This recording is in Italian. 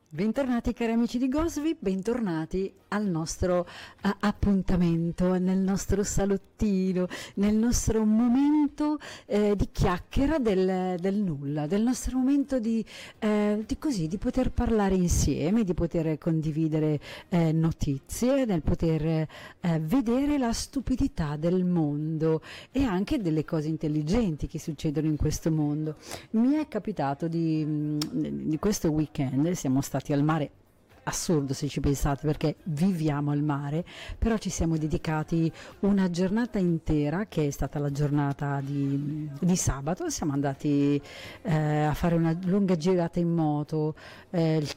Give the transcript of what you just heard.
Bentornati cari amici di Gosvi, bentornati al nostro appuntamento, nel nostro salottino, nel nostro momento di chiacchiera del nulla, del nostro momento di poter parlare insieme, di poter condividere notizie, nel poter vedere la stupidità del mondo e anche delle cose intelligenti che succedono in questo mondo. Mi è capitato di questo weekend, siamo stati al mare, assurdo se ci pensate perché viviamo al mare, però ci siamo dedicati una giornata intera che è stata la giornata di sabato. Siamo andati a fare una lunga girata in moto, il